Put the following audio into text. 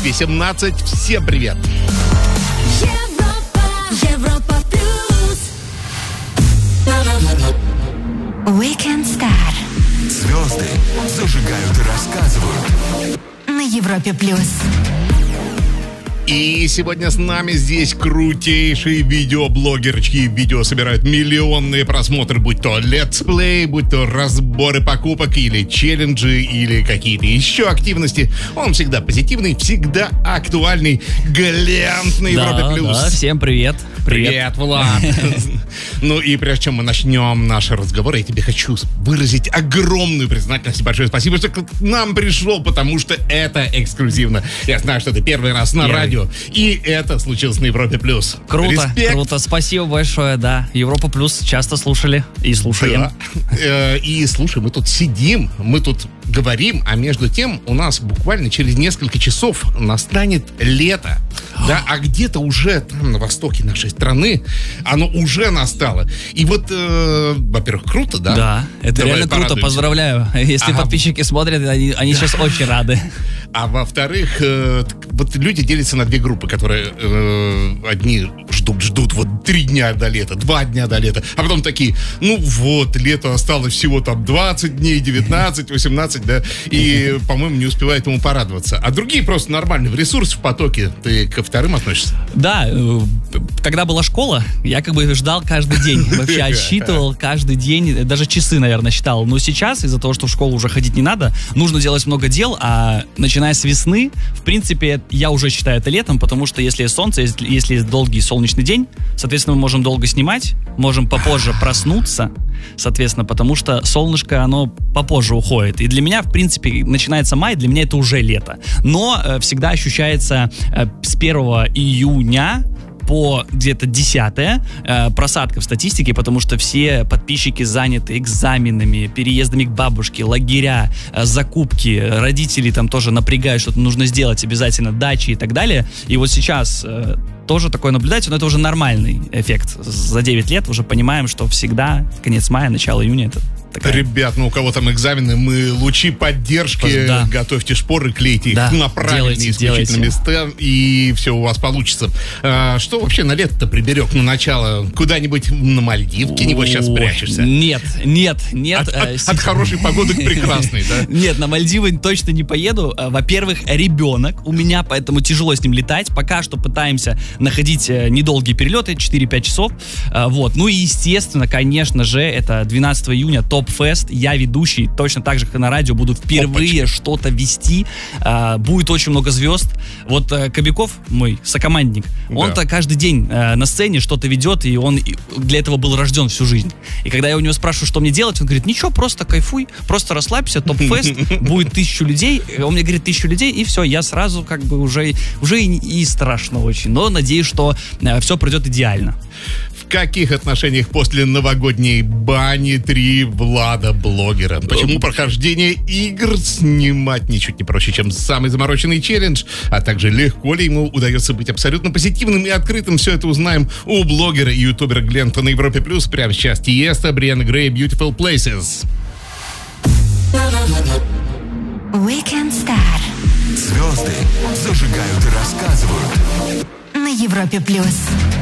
217. Всем привет! Европа плюс. Weekend Star. Звезды зажигают и рассказывают. На Европе плюс. И сегодня с нами здесь крутейшие видеоблогерочки. Видео собирают миллионные просмотры, будь то летсплей, будь то разборы покупок или челленджи, или какие-то еще активности. Он всегда позитивный, всегда актуальный. Глент на Европе плюс. Да, всем привет. Привет, Влад. Ну и прежде чем мы начнем наш разговор, я тебе хочу выразить огромную признательность. Большое спасибо, что к нам пришел, потому что это эксклюзивно. Я знаю, что ты первый раз на радио, и это случилось на Европе плюс. Круто, Респект. круто. Спасибо большое, да. Европа плюс часто слушали и слушаем. Да. И слушай, мы тут сидим, мы тут говорим, а между тем у нас буквально через несколько часов настанет лето. Да, а где-то уже там на востоке нашей страны оно уже настало. И вот, во-первых, круто, да? Да, это Давай реально круто, порадуемся. поздравляю. Если подписчики смотрят, они сейчас очень рады. А во-вторых, вот люди делятся на две группы, которые одни ждут вот 3 дня до лета, 2 дня до лета, а потом такие, ну вот, лето осталось всего там 20 дней, 19, 18, да, и, по-моему, не успевают ему порадоваться. А другие просто нормально, в ресурс, в потоке. Ты ко вторым относишься? Да, когда была школа, я как бы ждал каждый день. Вообще отсчитывал каждый день, даже часы, наверное, считал. Но сейчас, из-за того, что в школу уже ходить не надо, нужно делать много дел, а начиная с весны, в принципе, я уже считаю это летом, потому что если есть солнце, если есть долгий солнечный день, соответственно, мы можем долго снимать, можем попозже проснуться, соответственно, потому что солнышко, оно попозже уходит. И для меня, в принципе, начинается май, для меня это уже лето. Но всегда ощущается с 1 июня по где-то 10 просадка в статистике, потому что все подписчики заняты экзаменами, переездами к бабушке, лагеря, закупки, родители там тоже напрягают, что-то нужно сделать обязательно, дачи и так далее. И вот сейчас тоже такое наблюдается, но это уже нормальный эффект. За 9 лет уже понимаем, что всегда конец мая, начало июня это такая... Ребят, ну у кого там экзамены, мы лучи поддержки, Да. Готовьте шпоры, клейте их Да. на правильные исключительно места, и все у вас получится. Что вообще на лето-то приберег на начало? Куда-нибудь на Мальдивки, небось, сейчас прячешься? Нет. От хорошей погоды к прекрасной, да? Нет, на Мальдивы точно не поеду. Во-первых, ребенок у меня, поэтому тяжело с ним летать. Пока что пытаемся находить недолгие перелеты, 4-5 часов. Вот. Ну и, естественно, конечно же, это 12 июня ТОП-фест. Я ведущий, точно так же, как и на радио, буду впервые что-то вести. Будет очень много звезд. Вот Кобяков, мой сокомандник, он-то каждый день на сцене что-то ведет, и он для этого был рожден всю жизнь. И когда я у него спрашиваю, что мне делать, он говорит, ничего, просто кайфуй, просто расслабься, ТОП-фест, будет 1000 людей. Он мне говорит, 1000 людей, и все, я сразу как бы уже и страшно очень. Но надеюсь, что все пройдет идеально. В каких отношениях после новогодней бани 3 Влада блогера? Почему прохождение игр снимать ничуть не проще, чем самый замороченный челлендж? А также легко ли ему удается быть абсолютно позитивным и открытым? Все это узнаем у блогера и ютубера Глента на Европе Плюс. Прямо сейчас Тиеста, Брианна Грей, Beautiful Places. Weekend Star. Звезды зажигают и рассказывают. На Европе плюс.